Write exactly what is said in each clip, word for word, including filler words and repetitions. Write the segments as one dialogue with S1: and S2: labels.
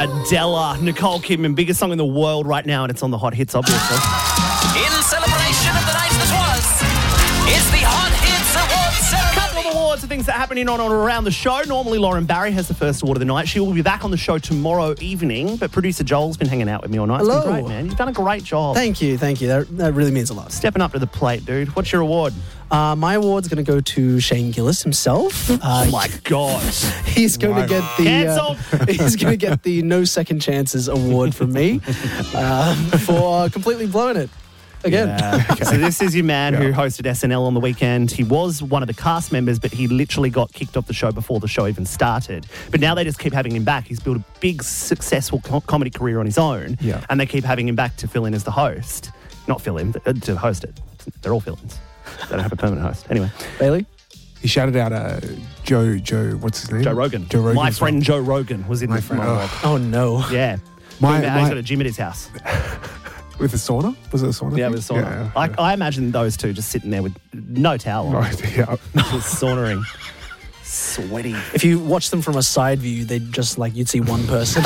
S1: Adela, Nicole Kidman, biggest song in the world right now, and it's on the Hot Hits, obviously.
S2: In celebration of the night that was, it's the Hot Hits Awards ceremony.
S1: Couple of awards are things that are happening on and around the show. Normally, Lauren Barry has the first award of the night. She will be back on the show tomorrow evening, but producer Joel's been hanging out with me all night. It's
S3: Hello.
S1: been great, man. You've done a great job.
S3: Thank you, thank you. That, that really means a lot.
S1: Stepping up to the plate, dude. What's your award?
S3: Uh, my award's going to go to Shane Gillis himself. Uh,
S1: Oh, my God.
S3: He's going to get the
S1: Cancelled.
S3: uh, he's going to get the No Second Chances award from me um, for completely blowing it again.
S1: Yeah. Okay. So this is your man who hosted S N L on the weekend. He was one of the cast members, but he literally got kicked off the show before the show even started. But now they just keep having him back. He's built a big, successful co- comedy career on his own,
S4: Yeah.
S1: and they keep having him back to fill in as the host. Not fill in, but, uh, to host it. They're all fill-ins. They don't have a permanent host. Anyway,
S3: Bailey?
S4: He shouted out uh, Joe, Joe, what's his name?
S1: Joe Rogan.
S4: Joe Rogan.
S1: My
S4: as well.
S1: friend Joe Rogan was in
S4: My
S1: the
S4: friend-
S1: monologue.
S3: Oh, no.
S1: Yeah.
S4: My-
S1: Talking about how he's
S4: my-
S1: got a gym at his house.
S4: With a sauna? Was it a sauna?
S1: Yeah,
S4: thing?
S1: with a sauna.
S4: Yeah,
S1: I,
S4: yeah.
S1: I imagine those two just sitting there with no towel on,
S4: Right, yeah.
S1: just saunering. Sweaty.
S3: If you watch them from a side view, they'd just like, you'd see one person.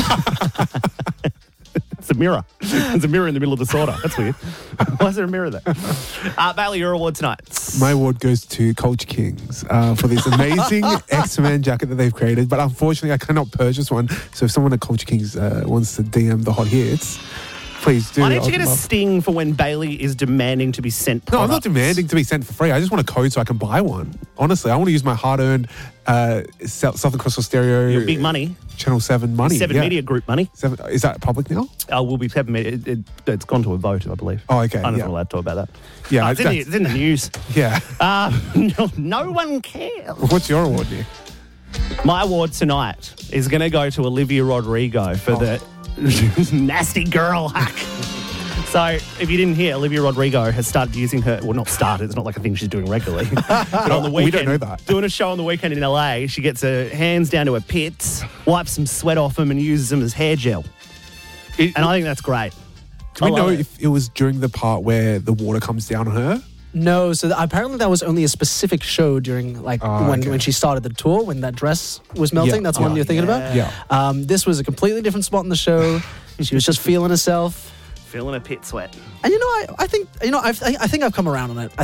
S1: It's a mirror. There's a mirror in the middle of the sauna. That's weird. Why is there a mirror there? Uh, Bailey, your award tonight.
S4: My award goes to Culture Kings uh, for this amazing X-Men jacket that they've created. But unfortunately, I cannot purchase one. So if someone at Culture Kings uh, wants to D M the Hot Hits, please do.
S1: Why don't you
S4: I'd
S1: get a
S4: love-
S1: sting for when Bailey is demanding to be sent
S4: No, I'm not
S1: products?
S4: demanding to be sent for free. I just want a code so I can buy one. Honestly, I want to use my hard-earned uh, South- Southern Cross Stereo,
S1: Your big money.
S4: Channel Seven money.
S1: Seven
S4: yeah.
S1: Media Group money.
S4: Seven, is that public now?
S1: Uh, will be Seven Media. It, it, it's gone to a vote, I believe.
S4: Oh, okay,
S1: I'm not
S4: yeah.
S1: allowed to talk about that.
S4: Yeah,
S1: Oh, it's, in the,
S4: that's-
S1: it's in the news.
S4: Yeah.
S1: Uh, no, no one cares.
S4: What's your award, Nick?
S1: My award tonight is going to go to Olivia Rodrigo for the nasty girl hack. So, if you didn't hear, Olivia Rodrigo has started using her, well, not started, it's not like a thing she's doing regularly. But on the
S4: We
S1: weekend,
S4: don't know that.
S1: doing a show on the weekend in L A, she gets her hands down to her pits, wipes some sweat off them, and uses them as hair gel.
S4: It-
S1: And I think that's great.
S4: Do we
S1: I love
S4: know
S1: it.
S4: if it was during the part where the water comes down on her?
S3: No, so th- apparently that was only a specific show during, like,
S4: Oh,
S3: when,
S4: okay.
S3: when she started the tour, when that dress was melting.
S4: Yeah.
S3: That's one
S4: Oh,
S3: you're thinking about?
S4: Yeah.
S3: Um, this was a completely different spot in the show. She was just feeling herself.
S1: Feeling a pit sweat.
S3: And you know, I, I think you know, I've, I, I think I've come around on it. I